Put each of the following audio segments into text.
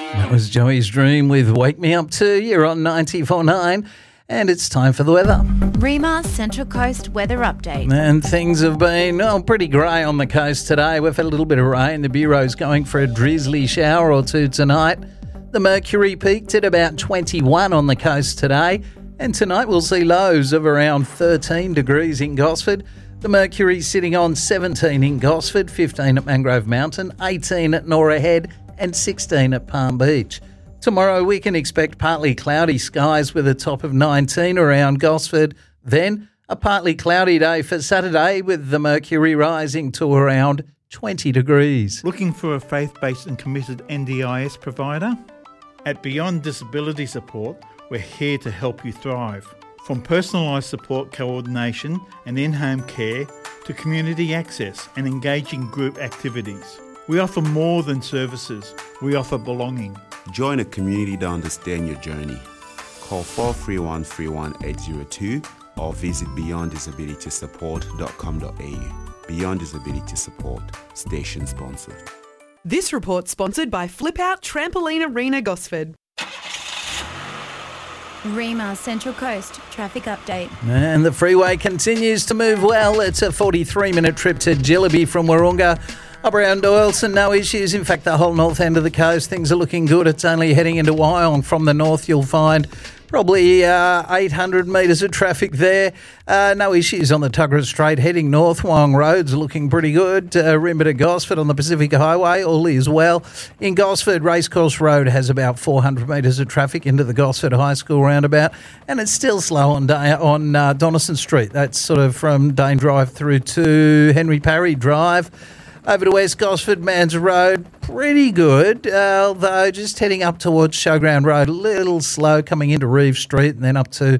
That was Joey's Dream with Wake Me Up 2. You're on 94.9 and it's time for the weather. Rima Central Coast weather update. And things have been pretty grey on the coast today. We've had a little bit of rain. The Bureau's going for a drizzly shower or two tonight. The mercury peaked at about 21 on the coast today. And tonight we'll see lows of around 13 degrees in Gosford. The mercury's sitting on 17 in Gosford, 15 at Mangrove Mountain, 18 at Norah Head and 16 at Palm Beach. Tomorrow we can expect partly cloudy skies with a top of 19 around Gosford. Then a partly cloudy day for Saturday with the mercury rising to around 20 degrees. Looking for a faith-based and committed NDIS provider? At Beyond Disability Support, we're here to help you thrive. From personalised support coordination and in-home care to community access and engaging group activities. We offer more than services, we offer belonging. Join a community to understand your journey. Call 431 31802 or visit beyonddisabilitysupport.com.au. Beyond Disability Support, station sponsored. This report sponsored by Flip Out Trampoline Arena Gosford. Rima Central Coast traffic update. And the freeway continues to move well. It's a 43-minute trip to Jillaby from Wahroonga. Up around Doyleson, no issues. In fact, the whole north end of the coast, things are looking good. It's only heading into Wyong from the north. You'll find probably 800 metres of traffic there. No issues on the Tuggerah Strait heading north. Wyong Road's looking pretty good. Rimba to Gosford on the Pacific Highway, all is well. In Gosford, Racecourse Road has about 400 metres of traffic into the Gosford High School roundabout, and it's still slow on Donaldson Street. That's sort of from Dane Drive through to Henry Parry Drive. Over to West Gosford, Mans Road, pretty good, although just heading up towards Showground Road, a little slow coming into Reeve Street and then up to,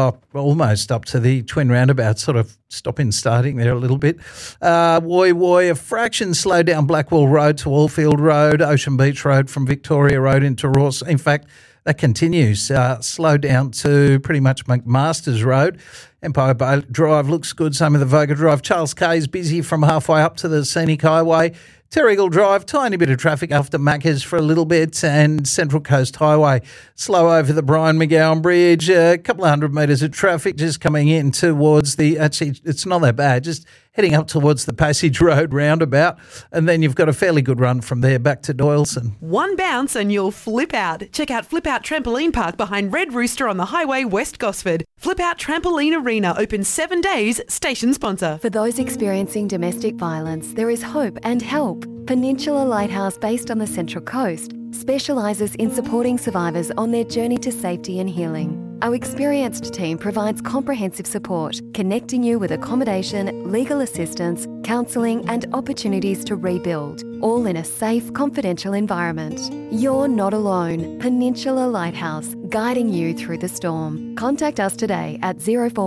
almost up to the Twin Roundabout, sort of stopping starting there a little bit. Woy, a fraction slow down Blackwell Road to Allfield Road, Ocean Beach Road from Victoria Road into Ross. In fact, that continues, slow down to pretty much McMaster's Road. Empire Bay Drive looks good, same with the Voga Drive. Charles Kay's busy from halfway up to the Scenic Highway. Terrigal Drive, tiny bit of traffic after Macca's for a little bit, and Central Coast Highway, slow over the Brian McGowan Bridge, a couple of 100 metres of traffic just coming in towards actually it's not that bad, just heading up towards the Passage Road roundabout, and then you've got a fairly good run from there back to Doyleson. One bounce and you'll flip out. Check out Flip Out Trampoline Park behind Red Rooster on the highway West Gosford. Flip Out Trampoline Arena, open 7 days, station sponsor. For those experiencing domestic violence, there is hope and help. Peninsula Lighthouse, based on the Central Coast, specialises in supporting survivors on their journey to safety and healing. Our experienced team provides comprehensive support, connecting you with accommodation, legal assistance, counselling and opportunities to rebuild, all in a safe, confidential environment. You're not alone. Peninsula Lighthouse, guiding you through the storm. Contact us today at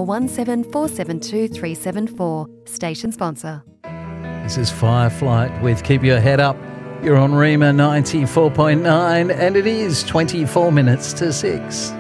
0417 472 374. Station sponsor. This is Fireflight with Keep Your Head Up. You're on Rima 94.9 and it is 24 minutes to 6.